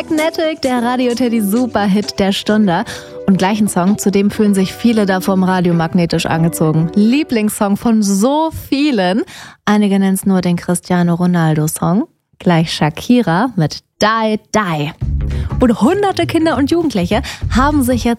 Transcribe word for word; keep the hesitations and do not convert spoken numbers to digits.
Magnetic, der Radio Teddy Superhit der Stunde. Und gleichen Song, zu dem fühlen sich viele da vom Radio magnetisch angezogen. Lieblingssong von so vielen. Einige nennen es nur den Cristiano Ronaldo Song. Gleich Shakira mit Die Die. Und hunderte Kinder und Jugendliche haben sich jetzt